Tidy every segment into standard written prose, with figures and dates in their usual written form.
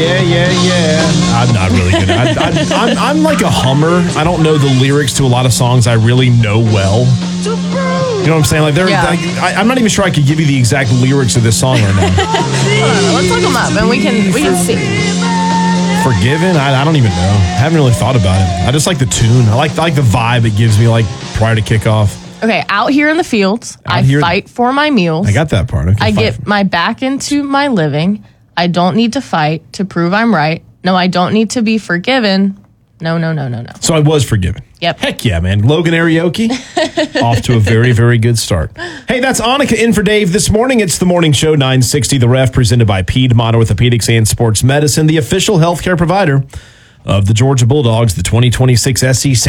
Yeah. I'm not really good. I'm like a hummer. I don't know the lyrics to a lot of songs I really know well. You know what I'm saying? Like, I'm not even sure I could give you the exact lyrics of this song right now. Let's look them up and we can see. Forgiven? I don't even know. I haven't really thought about it. I just like the tune. I like the vibe it gives me, like prior to kickoff. Okay, out here in the fields, I fight for my meals. I got that part. Okay, I get my back into my living. I don't need to fight to prove I'm right. No, I don't need to be forgiven. No. So I was forgiven. Yep. Heck yeah, man. Logan Arioki, off to a very, very good start. Hey, that's Annika in for Dave this morning. It's the Morning Show, 960 The Ref, presented by Piedmont Orthopedics and Sports Medicine, the official healthcare provider of the Georgia Bulldogs, the 2026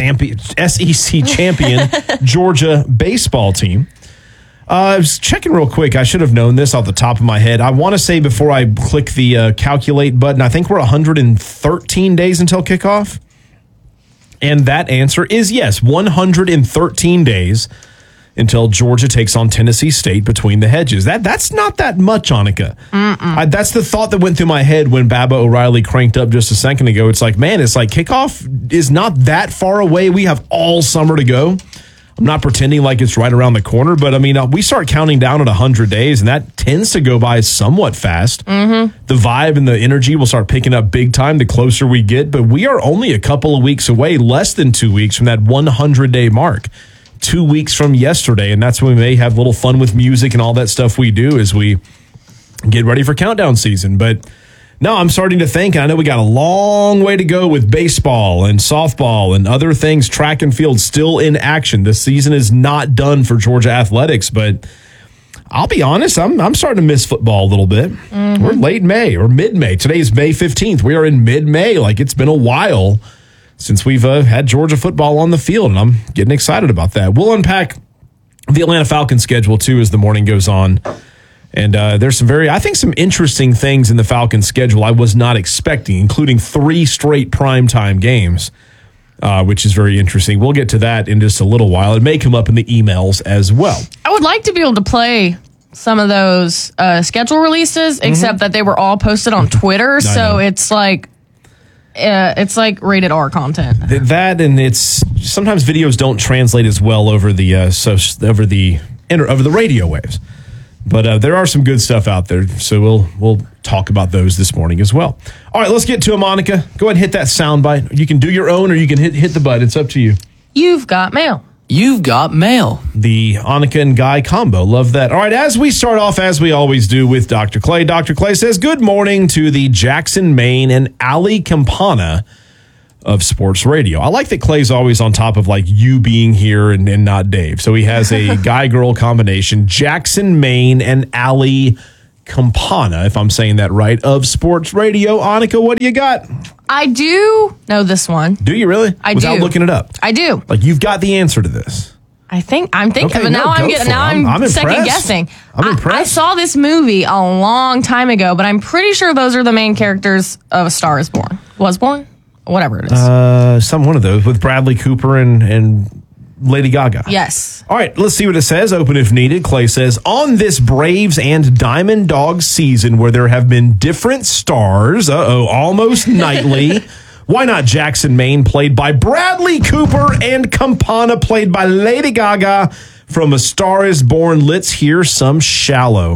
SEC champion Georgia baseball team. I was checking real quick. I should have known this off the top of my head. I want to say before I click the calculate button, I think we're 113 days until kickoff. And that answer is yes, 113 days until Georgia takes on Tennessee State between the hedges. That's not that much, Annika. That's the thought that went through my head when Baba O'Reilly cranked up just a second ago. It's like, man, it's like kickoff is not that far away. We have all summer to go. I'm not pretending like it's right around the corner, but I mean, we start counting down at 100 days, and that tends to go by somewhat fast. Mm-hmm. The vibe and the energy will start picking up big time the closer we get, but we are only a couple of weeks away, less than 2 weeks from that 100-day mark. 2 weeks from yesterday, and that's when we may have a little fun with music and all that stuff we do as we get ready for countdown season. But no, I'm starting to think, and I know we got a long way to go with baseball and softball and other things, track and field still in action. The season is not done for Georgia athletics, but I'll be honest, I'm starting to miss football a little bit. Mm-hmm. We're late May or mid-May. Today's May 15th. We are in mid-May. Like, it's been a while since we've had Georgia football on the field, and I'm getting excited about that. We'll unpack the Atlanta Falcons schedule, too, as the morning goes on. And there's some interesting things in the Falcons schedule I was not expecting, including 3 straight primetime games, which is very interesting. We'll get to that in just a little while. It may come up in the emails as well. I would like to be able to play some of those schedule releases, except that they were all posted on Twitter, so it's like rated R content. That, and it's sometimes videos don't translate as well over the radio waves. But there are some good stuff out there, so we'll talk about those this morning as well. All right, let's get to it, Monica. Go ahead and hit that soundbite. You can do your own, or you can hit the button. It's up to you. You've got mail. You've got mail. The Annika and Guy combo. Love that. All right, as we start off, as we always do, with Dr. Clay. Dr. Clay says, good morning to the Jackson, Maine, and Ali Campana of sports radio. I like that Clay's always on top of like you being here and not Dave. So he has a guy-girl combination, Jackson, Maine, and Ali Campana, if I'm saying that right, of sports radio. Annika, what do you got? I do know this one. Do you really? Without looking it up? I do. Like, you've got the answer to this. I'm thinking of it. Now I'm second guessing. I'm impressed. I saw this movie a long time ago, but I'm pretty sure those are the main characters of A Star Is Born. Was Born? Whatever it is. One of those with Bradley Cooper and Lady Gaga. Yes. All right, let's see what it says. Open if needed. Clay says, on this Braves and Diamond Dogs season where there have been different stars, almost nightly, why not Jackson, Maine, played by Bradley Cooper, and Campana, played by Lady Gaga from A Star Is Born? Let's hear some Shallow.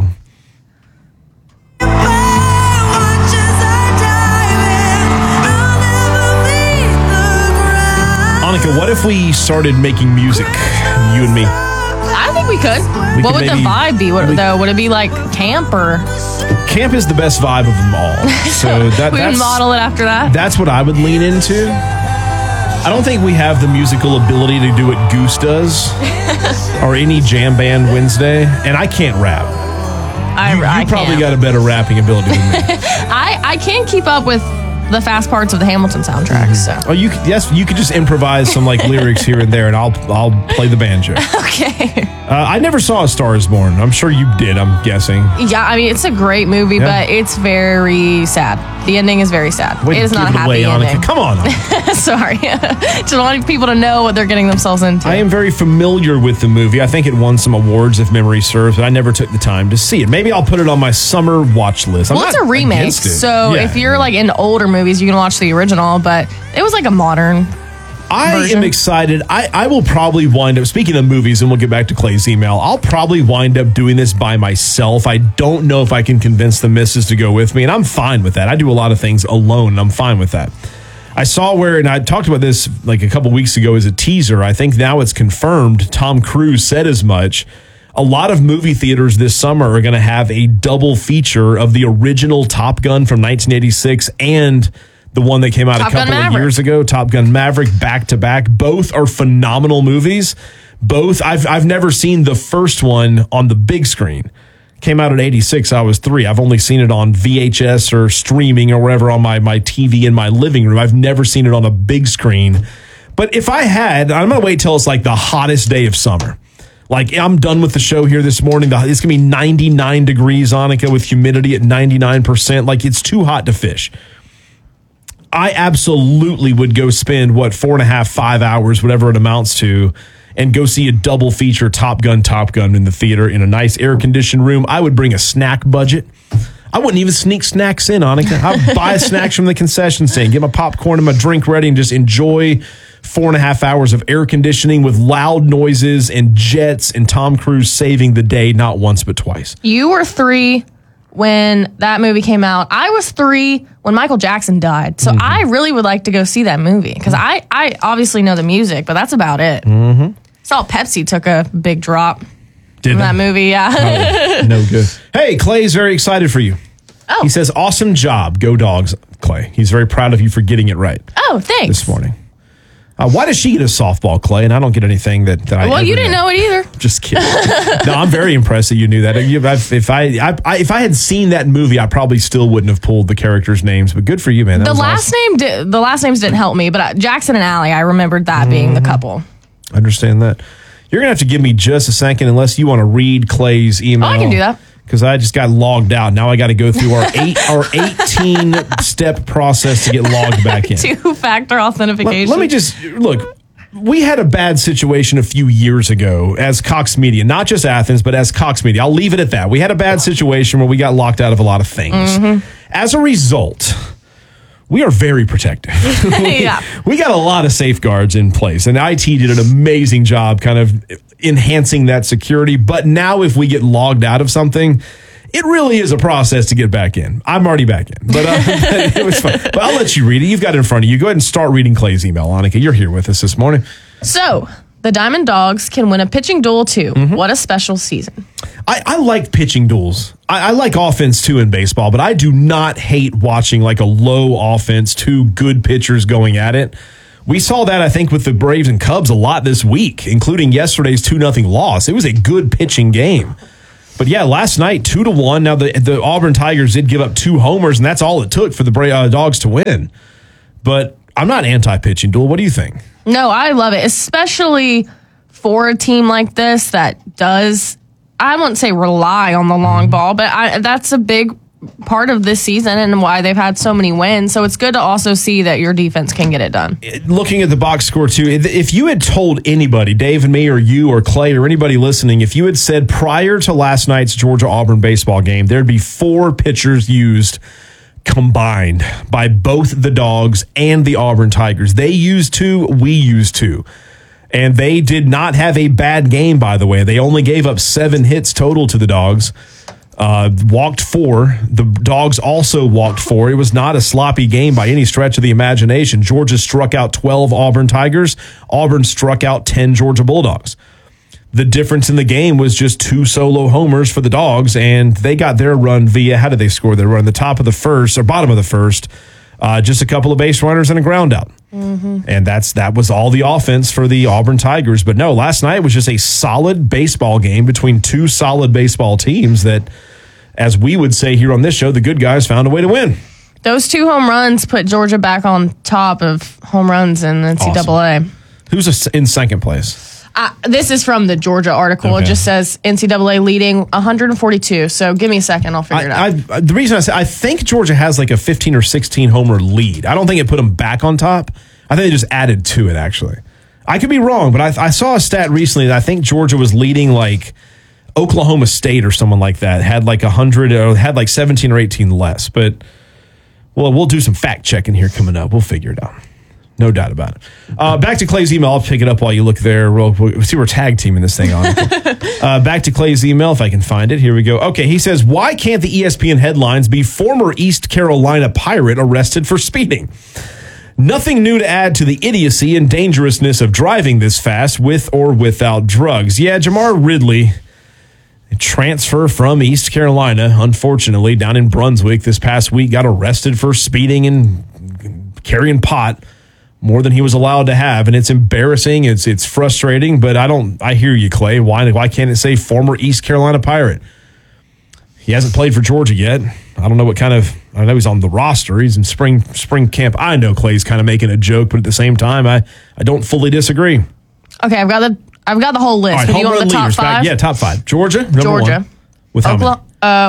Monica, what if we started making music, you and me? I think we could. What would the vibe be? Would it be like camp or? Camp is the best vibe of them all. So we would model it after that. That's what I would lean into. I don't think we have the musical ability to do what Goose does or any jam band Wednesday, and I can't rap. You probably got a better rapping ability than me. I can't keep up with the fast parts of the Hamilton soundtrack. So Oh, you could just improvise some like lyrics here and there, and I'll play the banjo. okay. I never saw A Star Is Born. I'm sure you did. I'm guessing. Yeah, I mean it's a great movie, Yeah. but it's very sad. The ending is very sad. Way It to is not a give it away, happy Annika. ending. Come on. Annika. Sorry, just wanting people to know what they're getting themselves into. I am very familiar with the movie. I think it won some awards, if memory serves, but I never took the time to see it. Maybe I'll put it on my summer watch list. Well, it's a remake, so if you're like into older movies, you can watch the original, but it was like a modern I version. am excited. I will probably wind up, speaking of movies, and we'll get back to Clay's email, I'll probably wind up doing this by myself. I don't know if I can convince the missus to go with me, and I'm fine with that. I do a lot of things alone, and I'm fine with that. I saw where, and I talked about this like a couple weeks ago as a teaser, I think now it's confirmed, Tom Cruise said as much. A lot of movie theaters this summer are going to have a double feature of the original Top Gun from 1986 and the one that came out Top a couple Gun of Maverick. years ago, Top Gun Maverick, back to back. Both are phenomenal movies. Both, I've never seen the first one on the big screen. Came out in 86. I was 3. I've only seen it on VHS or streaming or wherever on my TV in my living room. I've never seen it on a big screen. But if I had, I'm going to wait till it's like the hottest day of summer. Like, I'm done with the show here this morning. It's going to be 99 degrees, Annika, with humidity at 99%. Like, it's too hot to fish. I absolutely would go spend, 4.5, 5 hours, whatever it amounts to, and go see a double feature Top Gun in the theater in a nice air-conditioned room. I would bring a snack budget. I wouldn't even sneak snacks in, Annika. I'd buy snacks from the concession stand, get my popcorn and my drink ready, and just enjoy 4.5 hours of air conditioning with loud noises and jets and Tom Cruise saving the day not once but twice. You were 3 when that movie came out. I was 3 when Michael Jackson died. So I really would like to go see that movie because I obviously know the music, but that's about it. Saw Pepsi took a big drop Did in that movie. Yeah. No good. Hey, Clay's very excited for you. Oh. He says, awesome job. Go Dogs, Clay. He's very proud of you for getting it right Oh, thanks. this morning. Why does she get a softball, Clay? And I don't get anything that I Well, ever you didn't get. know it either. Just kidding. No, I'm very impressed that you knew that. If I had seen that movie, I probably still wouldn't have pulled the characters' names. But good for you, man. That The was last awesome. the last names didn't help me, but Jackson and Allie, I remembered that being the couple. I understand that. You're gonna have to give me just a second, unless you want to read Clay's email. Oh, I can do that. Because I just got logged out. Now I got to go through our 18 step process to get logged back in. 2-factor authentication. Let me just look. We had a bad situation a few years ago as Cox Media, not just Athens, but as Cox Media. I'll leave it at that. We had a bad situation where we got locked out of a lot of things. As a result, we are very protective. Yeah. We got a lot of safeguards in place, and IT did an amazing job kind of enhancing that security. But now if we get logged out of something, it really is a process to get back in. I'm already back in, but it was fun. But I'll let you read it. You've got it in front of you. Go ahead and start reading Clay's email, Annika. You're here with us this morning. So, the Diamond Dogs can win a pitching duel too. What a special season. I like pitching duels. I like offense too in baseball, but I do not hate watching like a low offense, 2 good pitchers going at it. We saw that, I think, with the Braves and Cubs a lot this week, including yesterday's 2-0 loss. It was a good pitching game. But yeah, last night, 2-1. Now, the Auburn Tigers did give up 2 homers, and that's all it took for the Dogs to win. But I'm not anti-pitching duel. What do you think? No, I love it, especially for a team like this that does, I wouldn't say rely on the long ball, but that's a big part of this season and why they've had so many wins. So it's good to also see that your defense can get it done. Looking at the box score, too, if you had told anybody, Dave and me or you or Clay or anybody listening, if you had said prior to last night's Georgia-Auburn baseball game, there'd be 4 pitchers used combined by both the Dogs and the Auburn Tigers. They used 2, we used 2. And they did not have a bad game, by the way. They only gave up 7 hits total to the Dogs. Walked 4. The Dogs also walked 4. It was not a sloppy game by any stretch of the imagination. Georgia struck out 12 Auburn Tigers. Auburn struck out 10 Georgia Bulldogs. The difference in the game was just 2 solo homers for the Dogs, and they got their run via, how did they score their run? The top of the first, or bottom of the first, just a couple of base runners and a ground out. And that was all the offense for the Auburn Tigers. But no, last night was just a solid baseball game between 2 solid baseball teams that, as we would say here on this show, the good guys found a way to win. Those 2 home runs put Georgia back on top of home runs in NCAA. Awesome. Who's in second place? This is from the Georgia article. Okay. It just says NCAA leading 142. So give me a second. I'll figure it out. The reason I think Georgia has like a 15 or 16 homer lead. I don't think it put them back on top. I think they just added to it, actually. I could be wrong, but I saw a stat recently that I think Georgia was leading like Oklahoma State or someone like that. Had like 100 or had like 17 or 18 less. But, well, we'll do some fact checking here coming up. We'll figure it out. No doubt about it. Back to Clay's email. I'll pick it up while you look there. We'll see, we're tag teaming this thing on. Back to Clay's email, if I can find it. Here we go. Okay, he says, why can't the ESPN headlines be former East Carolina Pirate arrested for speeding? Nothing new to add to the idiocy and dangerousness of driving this fast with or without drugs. Yeah, Jamar Ridley, a transfer from East Carolina, unfortunately, down in Brunswick this past week, got arrested for speeding and carrying pot. More than he was allowed to have, and it's embarrassing. It's frustrating, but I hear you, Clay. Why can't it say former East Carolina Pirate? He hasn't played for Georgia yet. I don't know what kind of. I know he's on the roster. He's in spring camp. I know Clay's kind of making a joke, but at the same time, I don't fully disagree. Okay, I've got the whole list. All right, Do you want the top 5? Yeah, top 5. Georgia. Georgia. One. With how many?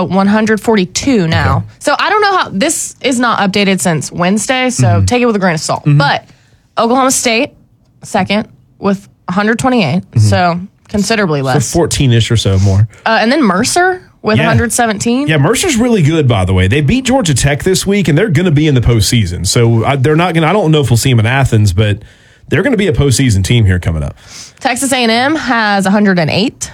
142 now. Okay. So I don't know how this is not updated since Wednesday. So take it with a grain of salt. But Oklahoma State second with 128. So considerably less. So 14-ish or so more. And then Mercer with 117. Yeah, Mercer's really good, by the way. They beat Georgia Tech this week, and they're going to be in the postseason. So they're not going to, I don't know if we'll see them in Athens, but they're going to be a postseason team here coming up. Texas A&M has 108.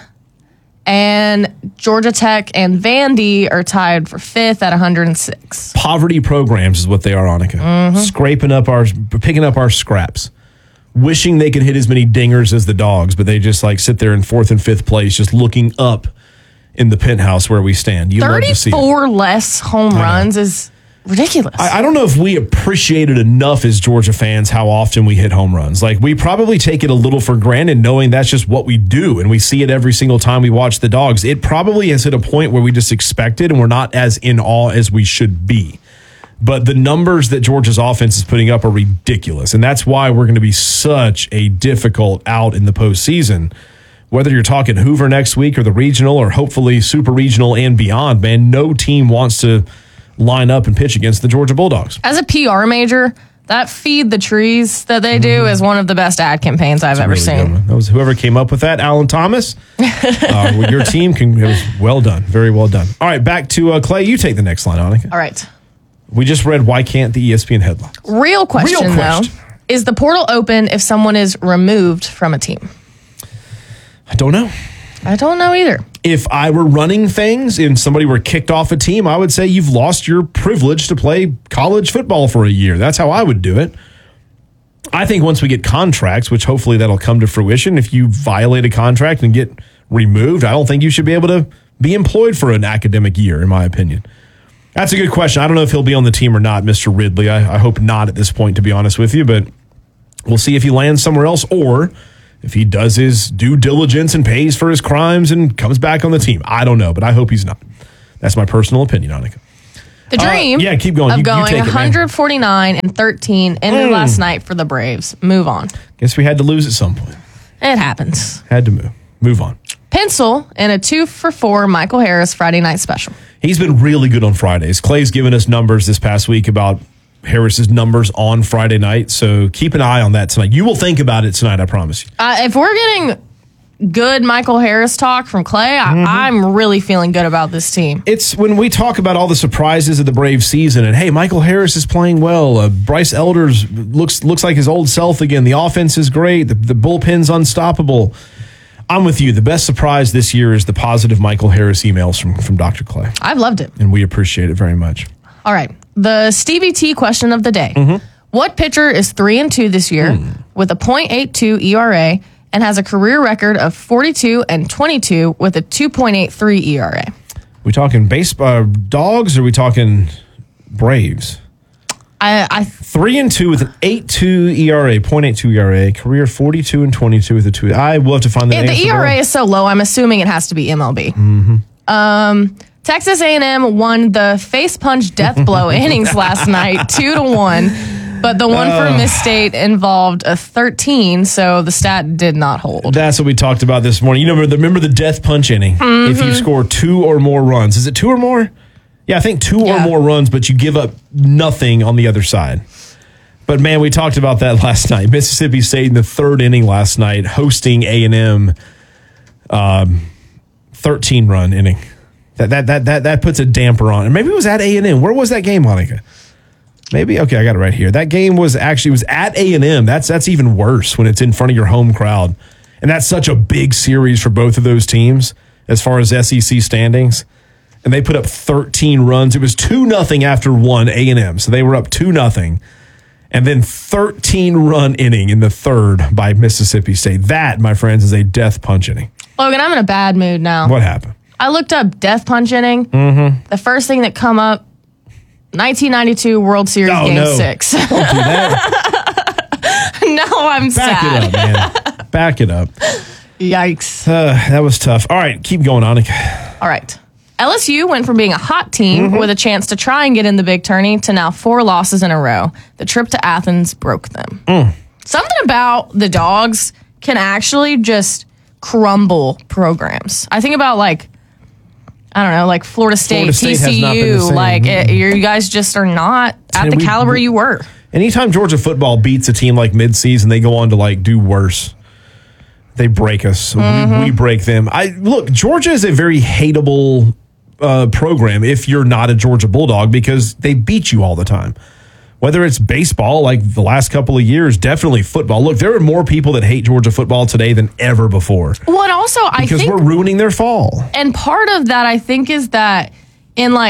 And Georgia Tech and Vandy are tied for 5th at 106. Poverty programs is what they are, Annika. Picking up our scraps. Wishing they could hit as many dingers as the Dogs, but they just like sit there in 4th and 5th place, just looking up in the penthouse where we stand. You love to see it. 34 less home runs is ridiculous. I don't know if we appreciate it enough as Georgia fans how often we hit home runs. Like, we probably take it a little for granted knowing that's just what we do, and we see it every single time we watch the Dogs. It probably has hit a point where we just expect it and we're not as in awe as we should be. But the numbers that Georgia's offense is putting up are ridiculous, and that's why we're going to be such a difficult out in the postseason. Whether you're talking Hoover next week or the regional or hopefully super regional and beyond, man, no team wants to line up and pitch against the Georgia Bulldogs. As a PR major, that Feed the Trees that they do is one of the best ad campaigns I've ever seen. That was whoever came up with that, Alan Thomas. Your team, it was well done. Very well done. All right, back to Clay. You take the next line, Annika. All right. We just read, why can't the ESPN headlines? Real question, though. Is the portal open if someone is removed from a team? I don't know. I don't know either. If I were running things and somebody were kicked off a team, I would say you've lost your privilege to play college football for a year. That's how I would do it. I think once we get contracts, which hopefully that'll come to fruition, if you violate a contract and get removed, I don't think you should be able to be employed for an academic year, in my opinion. That's a good question. I don't know if he'll be on the team or not, Mr. Ridley. I hope not at this point, to be honest with you, but we'll see if he lands somewhere else or if he does his due diligence and pays for his crimes and comes back on the team. I don't know, but I hope he's not. That's my personal opinion, Annika. The dream keep going. Of you going take it, 149 and 13 ended last night for the Braves. Move on. Guess we had to lose at some point. It happens. Had to move on. Pencil in a 2-for-4 Michael Harris Friday night special. He's been really good on Fridays. Clay's given us numbers this past week about Harris's numbers on Friday night, so keep an eye on that tonight. You will think about it tonight, I promise you. If we're getting good Michael Harris talk from Clay, I'm really feeling good about this team. It's when we talk about all the surprises of the Braves season, and hey, Michael Harris is playing well. Bryce Elders looks like his old self again. The offense is great. The bullpen's unstoppable. I'm with you. The best surprise this year is the positive Michael Harris emails from Dr. Clay. I've loved it. And we appreciate it very much. All right. The Stevie T question of the day. What pitcher is 3-2 this year with a .82 ERA and has a career record of 42-22 with a 2.83 ERA? We talking baseball Dogs or are we talking Braves? 3-2 with an 8.2 ERA, .82 ERA, career 42-22 with a 2. I will have to find that. The ERA is so low. I'm assuming it has to be MLB. Texas A&M won the face punch death blow innings last night, 2-1. But the one for Miss State involved a 13, so the stat did not hold. That's what we talked about this morning. You remember the death punch inning? Mm-hmm. If you score 2 or more runs. Is it 2 or more? Yeah, I think 2 or more runs, but you give up nothing on the other side. But, man, we talked about that last night. Mississippi State in the third inning last night hosting A&M 13-run inning. That puts a damper on it. Maybe it was at A&M. Where was that game, Monica? Maybe? Okay, I got it right here. That game was at A&M. That's even worse when it's in front of your home crowd. And that's such a big series for both of those teams as far as SEC standings. And they put up 13 runs. It was 2-0 after one, A&M. So they were up 2-0. And then 13-run inning in the third by Mississippi State. That, my friends, is a death punch inning. Logan, I'm in a bad mood now. What happened? I looked up death punch inning. Mm-hmm. The first thing that come up, 1992 World Series Game 6. Don't do that. No, I'm sad. Back it up, man. Back it up. Yikes. That was tough. All right, keep going, Annika. All right. LSU went from being a hot team with a chance to try and get in the big tourney to now 4 losses in a row. The trip to Athens broke them. Something about the Dogs can actually just crumble programs. I think about Florida State, TCU. You guys just are not at the caliber you were. Anytime Georgia football beats a team like midseason, they go on to do worse. They break us. We break them. Look, Georgia is a very hateable program if you're not a Georgia Bulldog because they beat you all the time. Whether it's baseball, like the last couple of years, definitely football. Look, there are more people that hate Georgia football today than ever before. Well, and also, because we're ruining their fall. And part of that, I think, is that in the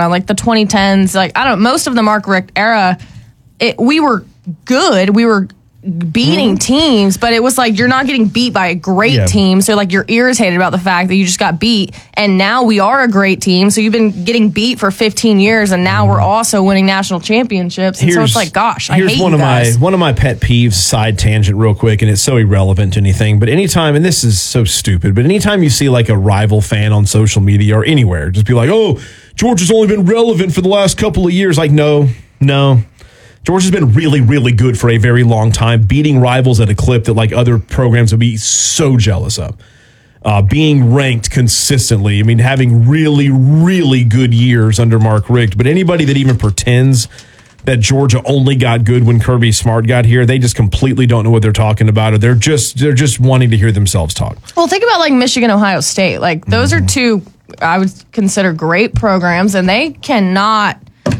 2010s, most of the Mark Richt era, we were good. We were beating teams, but it was you're not getting beat by a great team, so you're irritated about the fact that you just got beat, and now we are a great team, so you've been getting beat for 15 years, and now we're also winning national championships, and so it's gosh, I hate you guys. One of my pet peeves, side tangent real quick, and it's so irrelevant to anything, but anytime, and this is so stupid, but anytime you see a rival fan on social media or anywhere, just be oh, Georgia's only been relevant for the last couple of years. No. Georgia's been really, really good for a very long time, beating rivals at a clip that other programs would be so jealous of. Being ranked consistently. I mean, having really, really good years under Mark Richt. But anybody that even pretends that Georgia only got good when Kirby Smart got here, they just completely don't know what they're talking about, or they're just wanting to hear themselves talk. Well, think about Michigan, Ohio State. Those are two I would consider great programs, and they cannot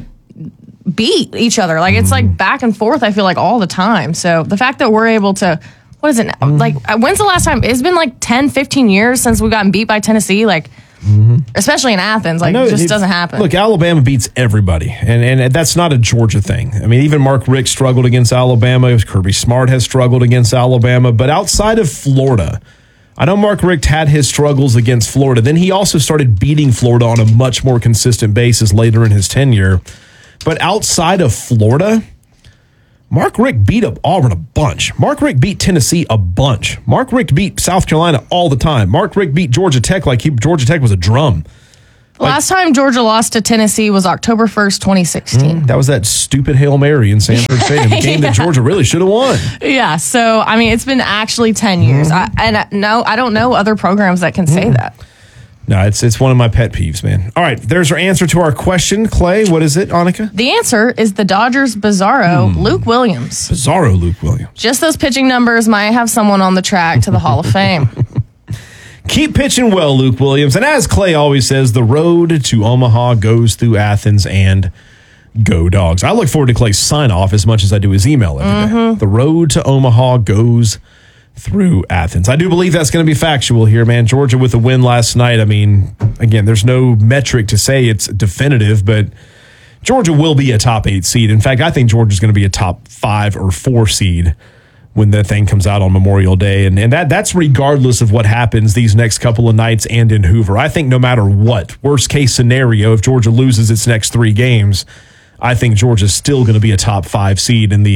beat each other. It's back and forth, I feel all the time. So the fact that we're able to, what is it now? When's the last time? It's been 10, 15 years since we've gotten beat by Tennessee, especially in Athens. It just doesn't happen. Look, Alabama beats everybody, and that's not a Georgia thing. I mean, even Mark Richt struggled against Alabama. Kirby Smart has struggled against Alabama. But outside of Florida, I know Mark Richt had his struggles against Florida. Then he also started beating Florida on a much more consistent basis later in his tenure. But outside of Florida, Mark Richt beat up Auburn a bunch. Mark Richt beat Tennessee a bunch. Mark Richt beat South Carolina all the time. Mark Richt beat Georgia Tech Georgia Tech was a drum. Last time Georgia lost to Tennessee was October 1st, 2016. That was that stupid Hail Mary in Sanford Stadium, a game that Georgia really should have won. Yeah, so, it's been actually 10 years. I don't know other programs that can say that. No, it's one of my pet peeves, man. All right, there's our answer to our question. Clay, what is it, Annika? The answer is the Dodgers' Bizarro Luke Williams. Bizarro Luke Williams. Just those pitching numbers might have someone on the track to the Hall of Fame. Keep pitching well, Luke Williams. And as Clay always says, the road to Omaha goes through Athens, and go Dogs. I look forward to Clay's sign-off as much as I do his email every day. The road to Omaha goes through Athens. I do believe that's going to be factual here, man. Georgia with a win last night. I mean, again, there's no metric to say it's definitive, but Georgia will be a top 8 seed. In fact, I think Georgia's going to be a top 5 or 4 seed when that thing comes out on Memorial Day. And that's regardless of what happens these next couple of nights and in Hoover. I think no matter what, worst case scenario, if Georgia loses its next 3 games, I think Georgia's still going to be a top 5 seed in the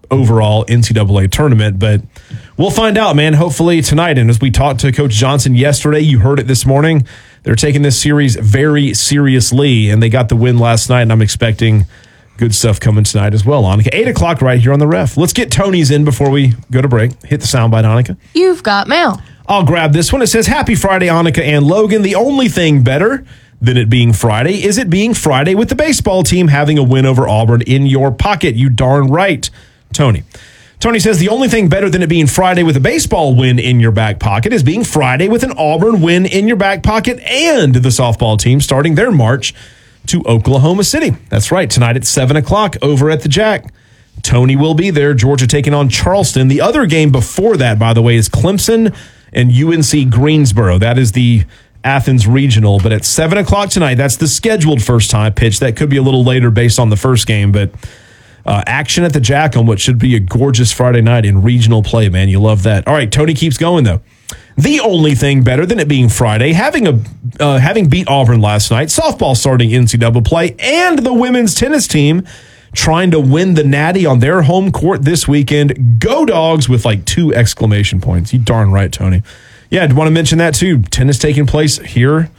overall NCAA tournament. But we'll find out, man, hopefully tonight. And as we talked to Coach Johnson yesterday, you heard it this morning, they're taking this series very seriously, and they got the win last night, and I'm expecting good stuff coming tonight as well, Annika. 8 o'clock right here on the Ref. Let's get Tony's in before we go to break. Hit the soundbite, Annika. You've got mail. I'll grab this one. It says, Happy Friday, Annika and Logan. The only thing better than it being Friday is it being Friday with the baseball team having a win over Auburn in your pocket. You darn right, Tony. Tony says the only thing better than it being Friday with a baseball win in your back pocket is being Friday with an Auburn win in your back pocket and the softball team starting their march to Oklahoma City. That's right, tonight at 7 o'clock over at the Jack. Tony will be there. Georgia taking on Charleston. The other game before that, by the way, is Clemson and UNC Greensboro. That is the Athens Regional. But at 7 o'clock tonight, that's the scheduled first-time pitch. That could be a little later based on the first game, but action at the Jack on what should be a gorgeous Friday night in regional play, man. You love that. All right, Tony keeps going, though. The only thing better than it being Friday, having beat Auburn last night, softball starting NCAA play, and the women's tennis team trying to win the Natty on their home court this weekend. Go Dogs with like 2 exclamation points. You darn right, Tony. Yeah, I want to mention that too. Tennis taking place here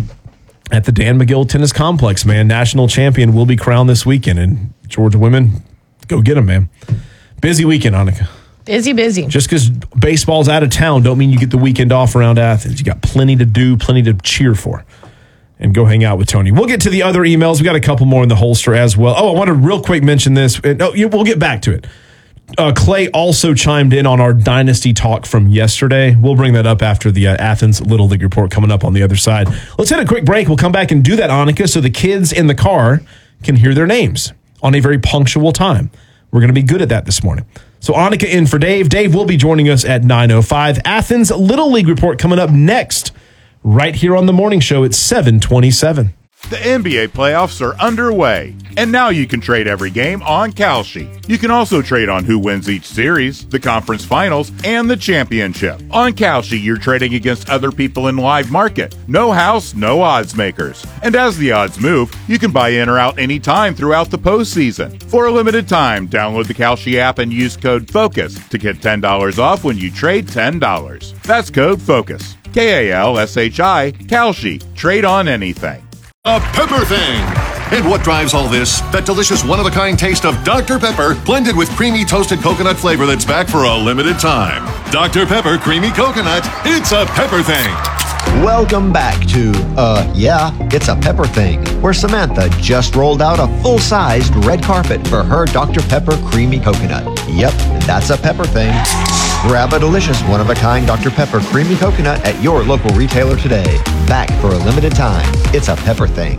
at the Dan McGill Tennis Complex, man. National champion will be crowned this weekend, and Georgia women, go get them, man. Busy weekend, Annika. Busy. Just because baseball's out of town don't mean you get the weekend off around Athens. You got plenty to do, plenty to cheer for. And go hang out with Tony. We'll get to the other emails. We got a couple more in the holster as well. Oh, I want to real quick mention this. We'll get back to it. Clay also chimed in on our Dynasty talk from yesterday. We'll bring that up after the Athens Little League report coming up on the other side. Let's hit a quick break. We'll come back and do that, Annika, so the kids in the car can hear their names on a very punctual time. We're going to be good at that this morning. So Annika in for Dave. Dave will be joining us at 9:05. Athens Little League report coming up next, right here on the morning show at 7:27. The NBA playoffs are underway, and now you can trade every game on Kalshi. You can also trade on who wins each series, the conference finals, and the championship. On Kalshi, you're trading against other people in live market. No house, no odds makers. And as the odds move, you can buy in or out anytime throughout the postseason. For a limited time, download the Kalshi app and use code FOCUS to get $10 off when you trade $10. That's code FOCUS. Kalshi, Kalshi. Trade on anything. A pepper thing. And what drives all this? That delicious one-of-a-kind taste of Dr. Pepper blended with creamy toasted coconut flavor that's back for a limited time. Dr. Pepper Creamy Coconut. It's a pepper thing. Welcome back to, It's a Pepper Thing, where Samantha just rolled out a full-sized red carpet for her Dr. Pepper Creamy Coconut. Yep, that's a pepper thing. Grab a delicious one-of-a-kind Dr. Pepper Creamy Coconut at your local retailer today. Back for a limited time. It's a pepper thing.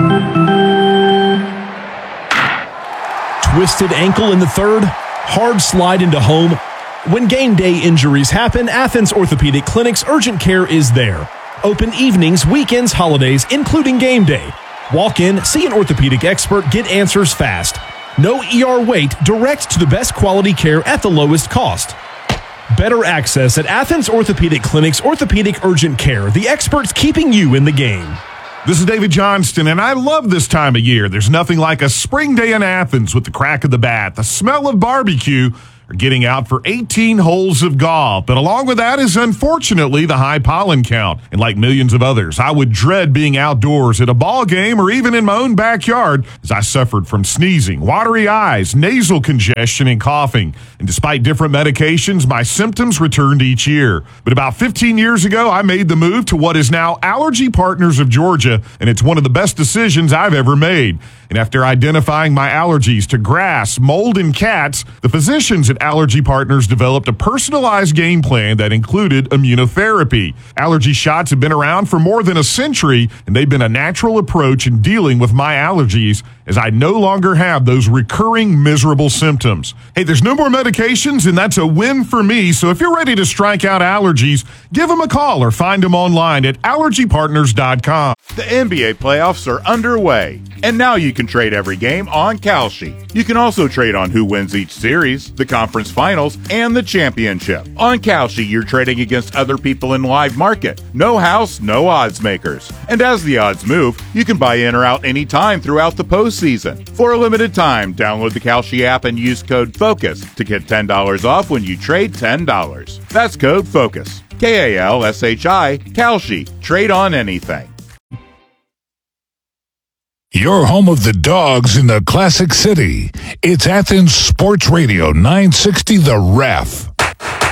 Twisted ankle in the third, hard slide into home. When game day injuries happen, Athens Orthopedic Clinic's urgent care is there. Open evenings, weekends, holidays, including game day. Walk in, see an orthopedic expert, get answers fast. No ER wait, direct to the best quality care at the lowest cost. Better access at Athens Orthopedic Clinic's Orthopedic Urgent Care, the experts keeping you in the game. This is David Johnston, and I love this time of year. There's nothing like a spring day in Athens with the crack of the bat, the smell of barbecue, or getting out for 18 holes of golf. But along with that is, unfortunately, the high pollen count. And like millions of others, I would dread being outdoors at a ball game or even in my own backyard as I suffered from sneezing, watery eyes, nasal congestion, and coughing. And despite different medications, my symptoms returned each year. But about 15 years ago, I made the move to what is now Allergy Partners of Georgia, and it's one of the best decisions I've ever made. And after identifying my allergies to grass, mold, and cats, the physicians at Allergy Partners developed a personalized game plan that included immunotherapy. Allergy shots have been around for more than a century, and they've been a natural approach in dealing with my allergies as I no longer have those recurring miserable symptoms. Hey, there's no more medications, and that's a win for me. So if you're ready to strike out allergies, give them a call or find them online at allergypartners.com. The NBA playoffs are underway, and now you can trade every game on Kalshi. You can also trade on who wins each series, the conference finals, and the championship. On Kalshi, you're trading against other people in live market. No house, no odds makers. And as the odds move, you can buy in or out anytime throughout the postseason. season. For a limited time, download the Kalshi app and use code FOCUS to get $10 off when you trade $10. That's code FOCUS. KALSHI, Kalshi. Trade on anything. Your home of the Dogs in the Classic City. It's Athens Sports Radio 960 The Ref.